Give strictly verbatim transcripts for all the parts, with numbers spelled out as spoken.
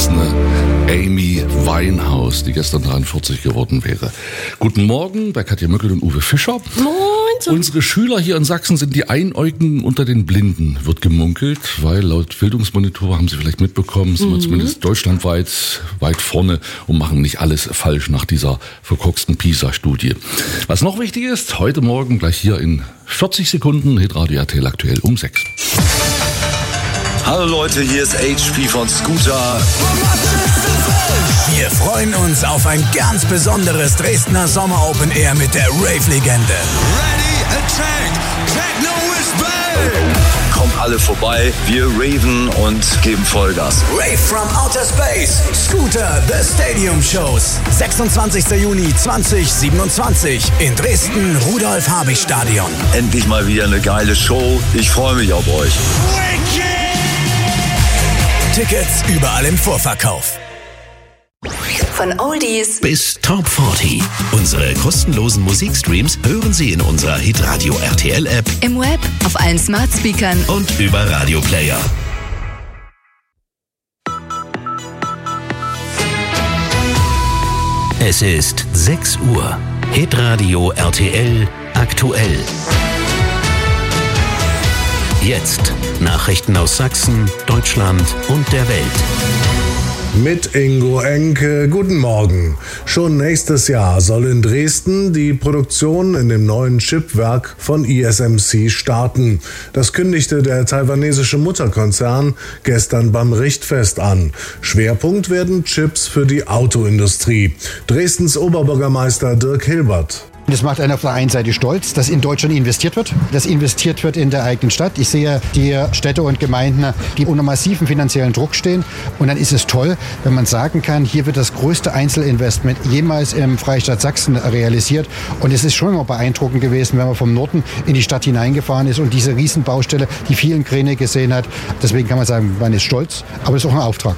ist eine Amy Winehouse, die gestern dreiundvierzig geworden wäre. Guten Morgen bei Katja Möckel und Uwe Fischer. Moin. Unsere Schüler hier in Sachsen sind die Einäugigen unter den Blinden, wird gemunkelt, weil laut Bildungsmonitor, haben Sie vielleicht mitbekommen, sind wir mhm. zumindest deutschlandweit weit vorne und machen nicht alles falsch nach dieser verkorksten PISA-Studie. Was noch wichtig ist, heute Morgen gleich hier in vierzig Sekunden, Hitradio R T L aktuell um sechs. Hallo Leute, hier ist H P von Scooter. Wir freuen uns auf ein ganz besonderes Dresdner Sommer Open Air mit der Rave-Legende. Ready, attack, techno is back. Kommt alle vorbei, wir raven und geben Vollgas. Rave from Outer Space, Scooter, The Stadium Shows. sechsundzwanzigster Juni zweitausendsiebenundzwanzig in Dresden, Rudolf-Habich-Stadion. Endlich mal wieder eine geile Show, ich freue mich auf euch. Tickets überall im Vorverkauf. Von Oldies bis Top vierzig. Unsere kostenlosen Musikstreams hören Sie in unserer Hitradio R T L App, im Web, auf allen Smart Speakern und über Radioplayer. Es ist sechs Uhr. Hitradio R T L aktuell. Jetzt Nachrichten aus Sachsen, Deutschland und der Welt. Mit Ingo Enke, guten Morgen. Schon nächstes Jahr soll in Dresden die Produktion in dem neuen Chipwerk von I S M C starten. Das kündigte der taiwanesische Mutterkonzern gestern beim Richtfest an. Schwerpunkt werden Chips für die Autoindustrie. Dresdens Oberbürgermeister Dirk Hilbert. Das macht einen auf der einen Seite stolz, dass in Deutschland investiert wird, dass investiert wird in der eigenen Stadt. Ich sehe die Städte und Gemeinden, die unter massiven finanziellen Druck stehen. Und dann ist es toll, wenn man sagen kann, hier wird das größte Einzelinvestment jemals im Freistaat Sachsen realisiert. Und es ist schon immer beeindruckend gewesen, wenn man vom Norden in die Stadt hineingefahren ist und diese Riesenbaustelle, die vielen Kräne gesehen hat. Deswegen kann man sagen, man ist stolz, aber es ist auch ein Auftrag.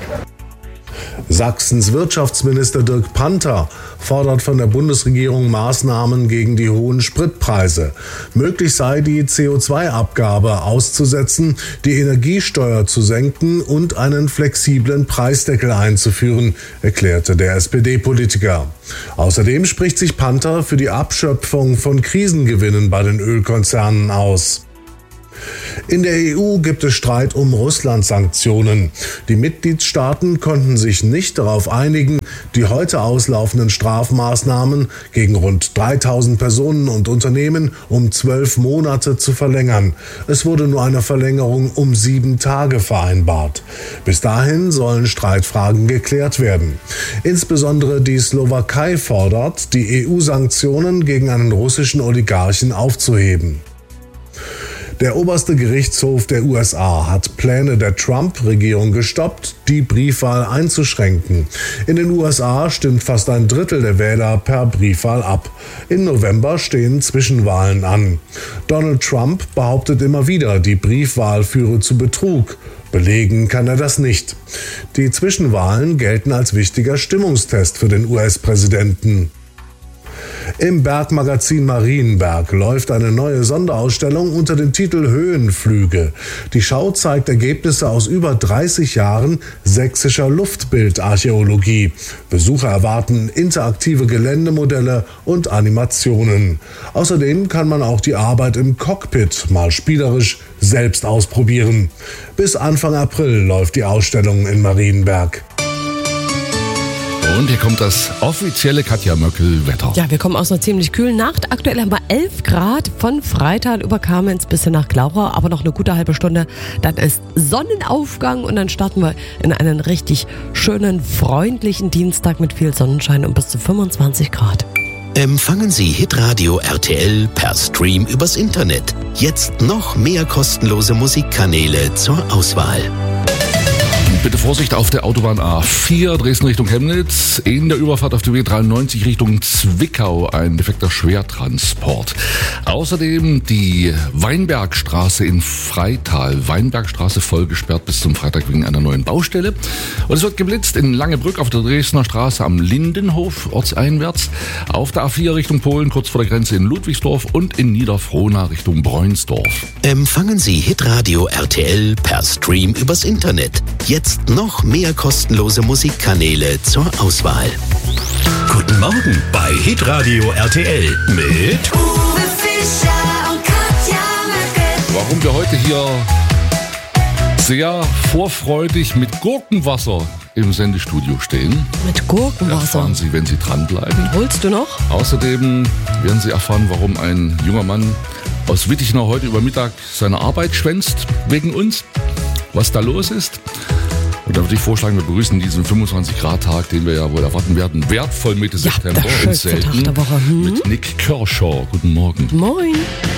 Sachsens Wirtschaftsminister Dirk Panther fordert von der Bundesregierung Maßnahmen gegen die hohen Spritpreise. Möglich sei, die C O zwei Abgabe auszusetzen, die Energiesteuer zu senken und einen flexiblen Preisdeckel einzuführen, erklärte der S P D-Politiker. Außerdem spricht sich Panther für die Abschöpfung von Krisengewinnen bei den Ölkonzernen aus. In der E U gibt es Streit um Russland-Sanktionen. Die Mitgliedstaaten konnten sich nicht darauf einigen, die heute auslaufenden Strafmaßnahmen gegen rund dreitausend Personen und Unternehmen um zwölf Monate zu verlängern. Es wurde nur eine Verlängerung um sieben Tage vereinbart. Bis dahin sollen Streitfragen geklärt werden. Insbesondere die Slowakei fordert, die E U-Sanktionen gegen einen russischen Oligarchen aufzuheben. Der oberste Gerichtshof der U S A hat Pläne der Trump-Regierung gestoppt, die Briefwahl einzuschränken. In den U S A stimmt fast ein Drittel der Wähler per Briefwahl ab. Im November stehen Zwischenwahlen an. Donald Trump behauptet immer wieder, die Briefwahl führe zu Betrug. Belegen kann er das nicht. Die Zwischenwahlen gelten als wichtiger Stimmungstest für den U S-Präsidenten. Im Bergmagazin Marienberg läuft eine neue Sonderausstellung unter dem Titel Höhenflüge. Die Schau zeigt Ergebnisse aus über dreißig Jahren sächsischer Luftbildarchäologie. Besucher erwarten interaktive Geländemodelle und Animationen. Außerdem kann man auch die Arbeit im Cockpit mal spielerisch selbst ausprobieren. Bis Anfang April läuft die Ausstellung in Marienberg. Und hier kommt das offizielle Katja Möckel-Wetter. Ja, wir kommen aus einer ziemlich kühlen Nacht. Aktuell haben wir elf Grad von Freital über Kamenz bis hin nach Glauchau, aber noch eine gute halbe Stunde. Dann ist Sonnenaufgang und dann starten wir in einen richtig schönen, freundlichen Dienstag mit viel Sonnenschein und bis zu fünfundzwanzig Grad. Empfangen Sie Hitradio R T L per Stream übers Internet. Jetzt noch mehr kostenlose Musikkanäle zur Auswahl. Bitte Vorsicht auf der Autobahn A vier, Dresden Richtung Chemnitz. In der Überfahrt auf der B dreiundneunzig Richtung Zwickau ein defekter Schwertransport. Außerdem die Weinbergstraße in Freital. Weinbergstraße voll gesperrt bis zum Freitag wegen einer neuen Baustelle. Und es wird geblitzt in Langebrück auf der Dresdner Straße am Lindenhof, ortseinwärts. Auf der A vier Richtung Polen, kurz vor der Grenze in Ludwigsdorf und in Niederfrohna Richtung Bräunsdorf. Empfangen Sie Hitradio R T L per Stream übers Internet. Jetzt noch mehr kostenlose Musikkanäle zur Auswahl. Guten Morgen bei Hitradio R T L mit Uwe Fischer und Katja Merkel. Warum wir heute hier sehr vorfreudig mit Gurkenwasser im Sendestudio stehen. Mit Gurkenwasser? Erfahren Sie, wenn Sie dranbleiben. Holst du noch? Außerdem werden Sie erfahren, warum ein junger Mann aus Wittichner heute über Mittag seine Arbeit schwänzt wegen uns. Was da los ist. Und da würde ich vorschlagen, wir begrüßen diesen fünfundzwanzig Grad Tag, den wir ja wohl erwarten werden, wertvoll Mitte Ja, September der schönste Tag der Woche. Hm? mit Nick Kershaw. Guten Morgen. Moin.